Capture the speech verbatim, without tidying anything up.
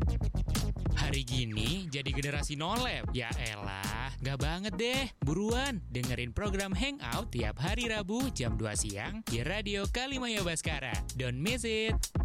Hari gini jadi generasi nolep. Ya elah, gak banget deh. Buruan, dengerin program Hangout tiap hari Rabu jam dua siang di Radio Kalimaya Baskara. Don't miss it.